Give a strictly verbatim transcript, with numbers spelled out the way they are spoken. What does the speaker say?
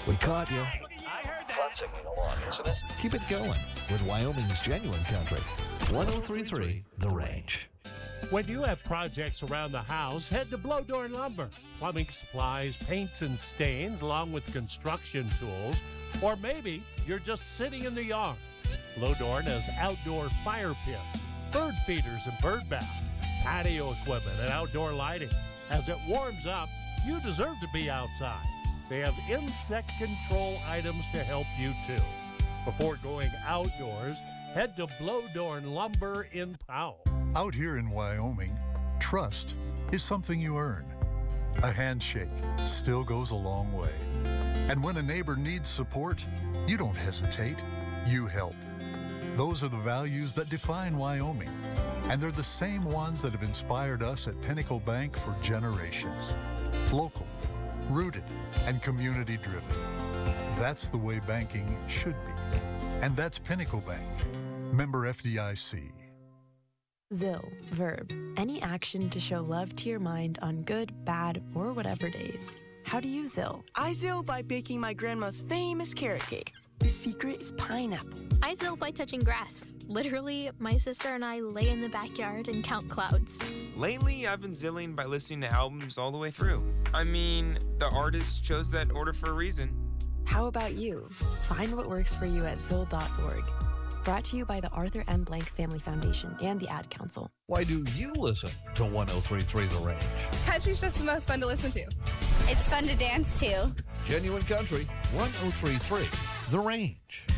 We caught you. Fun singing along, isn't it? Keep it going with Wyoming's Genuine Country. one oh three point three The Range. When you have projects around the house, head to Blowdorn Lumber. Plumbing supplies, paints and stains, along with construction tools. Or maybe you're just sitting in the yard. Blowdorn has outdoor fire pits, bird feeders and bird baths, patio equipment and outdoor lighting. As it warms up, you deserve to be outside. They have insect control items to help you too. Before going outdoors, head to Blowdorn Lumber in Powell. Out here in Wyoming, trust is something you earn. A handshake still goes a long way. And when a neighbor needs support, you don't hesitate, you help. Those are the values that define Wyoming, and they're the same ones that have inspired us at Pinnacle Bank for generations. Local, rooted, and community-driven. That's the way banking should be. And that's Pinnacle Bank. Member F D I C. Zill, verb, any action to show love to your mind on good, bad, or whatever days. How do you Zill? I Zill by baking my grandma's famous carrot cake. The secret is pineapple. I Zill by touching grass. Literally, my sister and I lay in the backyard and count clouds. Lately, I've been Zilling by listening to albums all the way through. I mean, the artist chose that order for a reason. How about you? Find what works for you at zill dot org. Brought to you by the Arthur M. Blank Family Foundation and the Ad Council. Why do you listen to one oh three point three The Range? Country's just the most fun to listen to. It's fun to dance to. Genuine Country, one oh three point three The Range.